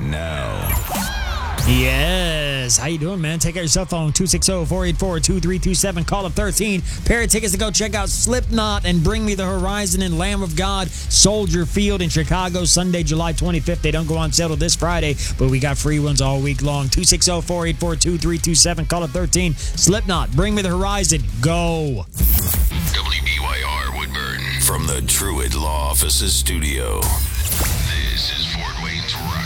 now. Yes. How you doing, man? Take out your cell phone, 260-484-2327. Call up 13. Pair of tickets to go check out Slipknot and Bring Me the Horizon and Lamb of God, Soldier Field in Chicago, Sunday, July 25th. They don't go on sale till this Friday, but we got free ones all week long. 260-484-2327. Call up 13. Slipknot, Bring Me the Horizon. Go. WBYR Woodburn from the Truett Law Offices studio. This is Fort Wayne's Rock